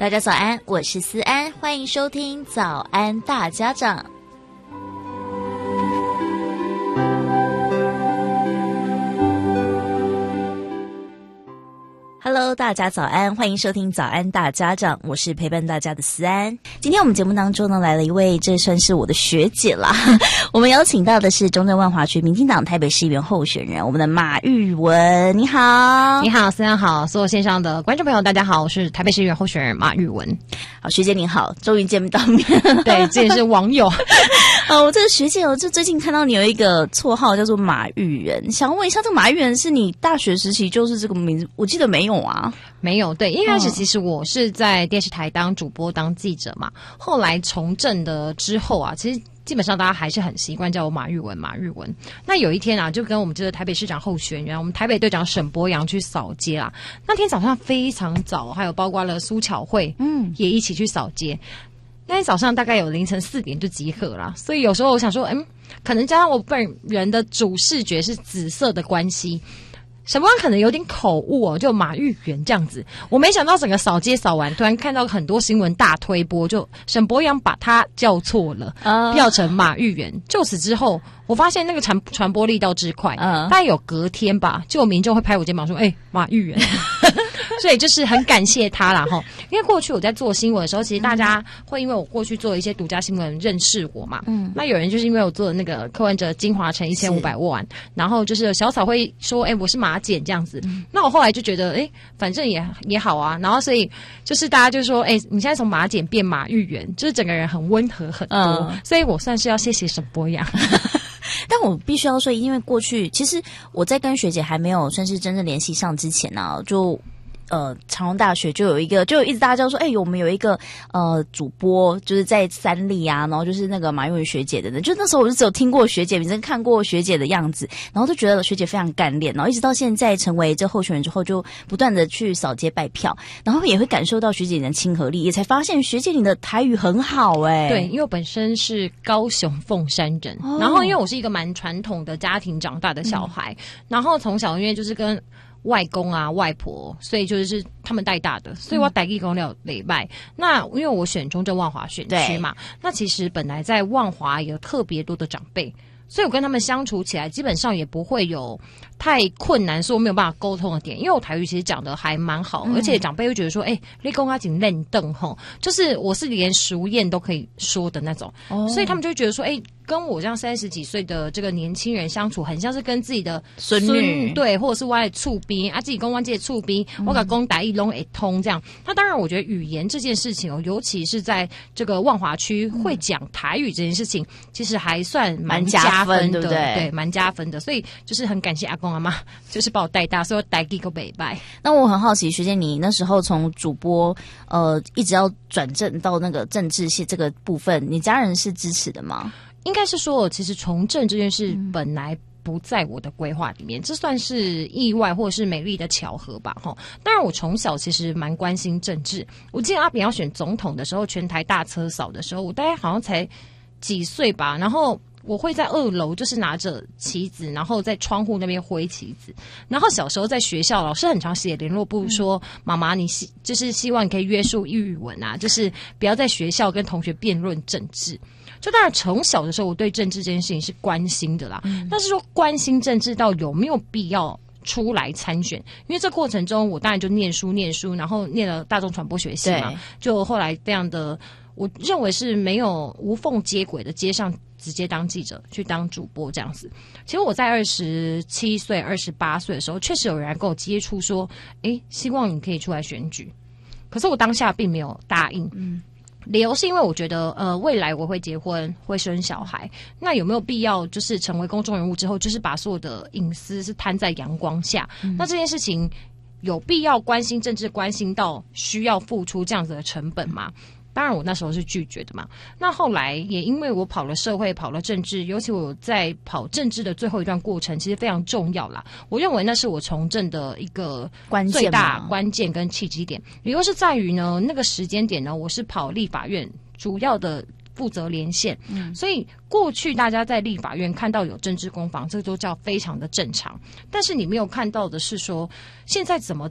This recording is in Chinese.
大家早安，我是思安，欢迎收听早安大家长。Hello， 大家早安，欢迎收听早安大家长，我是陪伴大家的思安。今天我们节目当中呢，来了一位，这算是我的学姐啦。我们邀请到的是中正万华区民进党台北市议员候选人，我们的马玉文。你好。 你好，思安好，所有线上的观众朋友大家好，我是台北市议员候选人马玉文。 好，学姐您好，终于见不到面。 对，这也是网友。 我这个学姐，我就最近看到你有一个绰号叫做马玉人，想问一下，这个马玉人是你大学时期就是这个名字？我记得没有啊。 没有，对，一开始其实我是在电视台当主播当记者嘛，后来从政的之后啊，其实基本上大家还是很习惯叫我马玉文。那有一天啊，就跟我们这个台北市长候选人，我们台北队长沈伯洋去扫街啦。那天早上非常早，还有包括了苏巧慧，也一起去扫街。那天早上大概有凌晨4点就集合啦，所以有时候我想说，可能加上我本人的主视觉是紫色的关系。沈伯洋可能有点口误哦，就马玉元这样子。我没想到整个扫街扫完，突然看到很多新闻大推播，就沈伯洋把他叫错了，调成马玉元。就此之后，我发现那个传播力道之快，大概有隔天吧，就有民众会拍我肩膀说：“马玉元。”所以就是很感谢他啦齁，因为过去我在做新闻的时候，其实大家会因为我过去做一些独家新闻认识我嘛，那有人就是因为我做的那个柯文哲金华城1500万，然后就是小草会说我是马检这样子，那我后来就觉得反正也好啊，然后所以就是大家就说你现在从马检变马玉元，就是整个人很温和很多，所以我算是要谢谢沈伯洋。 但我必须要说，因为过去其实我在跟学姐还没有算是真正联系上之前呢，就长荣大学就一直大家就说，我们有一个主播就是在三立啊，然后就是那个马玉文学姐的人，就那时候我就只有听过学姐名字，看过学姐的样子，然后就觉得学姐非常干练，然后一直到现在成为这候选人之后，就不断的去扫街拜票，然后也会感受到学姐你的亲和力，也才发现学姐你的台语很好对，因为我本身是高雄凤山人，然后因为我是一个蛮传统的家庭长大的小孩，然后从小因为就是跟外公啊外婆，所以就是他们带大的，所以我台语讲了礼拜。那因为我选中正万华选区嘛，那其实本来在万华有特别多的长辈，所以我跟他们相处起来基本上也不会有太困难说没有办法沟通的点，因为我台语其实讲的还蛮好，而且长辈会觉得说你讲话很认真齁，就是我是连熟燕都可以说的那种，所以他们就会觉得说跟我这样30几岁的这个年轻人相处，很像是跟自己的孙女， 对，或者是我的厝边啊，自己跟我这厝边，我甲讲台语拢会通这样。那当然，我觉得语言这件事情尤其是在这个万华区会讲台语这件事情，其实还算蛮加分的，对不对？对，蛮加分的。所以就是很感谢阿公阿妈，就是把我带大，所以我台语都袂歹。 那我很好奇，学姐你那时候从主播一直要转正到那个政治系这个部分，你家人是支持的吗？ 应该是说，其实从政这件事本来不在我的规划里面，这算是意外或者是美丽的巧合吧。当然我从小其实蛮关心政治，我记得阿扁要选总统的时候，全台大车扫的时候，我大概好像才几岁吧，然后我会在2楼就是拿着旗子，然后在窗户那边挥旗子。然后小时候在学校，老师很常写联络簿说，妈妈你就是希望你可以约束语文啊，就是不要在学校跟同学辩论政治。就当然从小的时候我对政治这件事情是关心的啦，但是说关心政治到有没有必要出来参选，因为这过程中我当然就念书，然后念了大众传播学系嘛，就后来非常的我认为是没有无缝接轨的接上直接当记者去当主播这样子。其实我在27岁28岁的时候，确实有人来跟我接触说希望你可以出来选举，可是我当下并没有答应。理由是因为我觉得未来我会结婚会生小孩，那有没有必要就是成为公众人物之后就是把所有的隐私是摊在阳光下，那这件事情有必要关心政治关心到需要付出这样子的成本吗？当然我那时候是拒绝的嘛。那后来也因为我跑了社会跑了政治，尤其我在跑政治的最后一段过程其实非常重要啦，我认为那是我从政的一个最大关键跟契机点。理由是在于呢，那个时间点呢，我是跑立法院主要的负责连线，所以过去大家在立法院看到有政治攻防，这个都叫非常的正常。但是你没有看到的是说，现在怎么